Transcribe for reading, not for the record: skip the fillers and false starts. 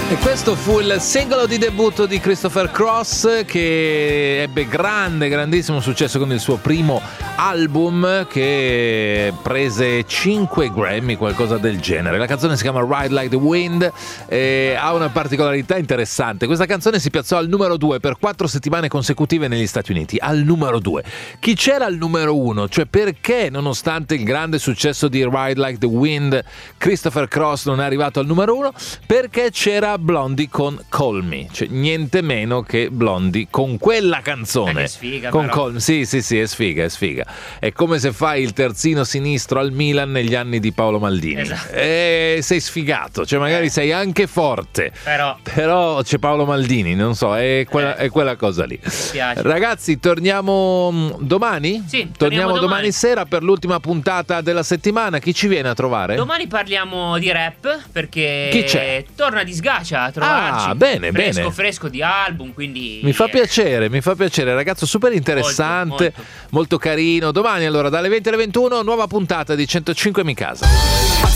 E questo fu il singolo di debutto di Christopher Cross, che ebbe grandissimo successo con il suo primo album, che prese 5 Grammy, qualcosa del genere. La canzone si chiama Ride Like the Wind e ha una particolarità interessante. Questa canzone si piazzò al numero 2 per 4 settimane consecutive negli Stati Uniti, al numero 2. Chi c'era al numero 1? Cioè, perché nonostante il grande successo di Ride Like the Wind Christopher Cross non è arrivato al numero 1? Perché c'era Blondie con Call Me, cioè niente meno che Blondie con quella canzone. Che sfiga, con però. Call Me. Sì, è sfiga. È come se fai il terzino sinistro al Milan negli anni di Paolo Maldini. Esatto. Sei sfigato, cioè magari sei anche forte, però c'è Paolo Maldini, non so, è quella cosa lì. Mi piace. Ragazzi, torniamo domani? Sì, torniamo domani sera per l'ultima puntata della settimana. Chi ci viene a trovare? Domani parliamo di rap, perché Chi c'è? torna di Sgacia a trovarci. Bene. Fresco di album, quindi Mi fa piacere, ragazzo super interessante, molto carino. Domani allora dalle 20 alle 21 nuova puntata di 105 Mi Casa.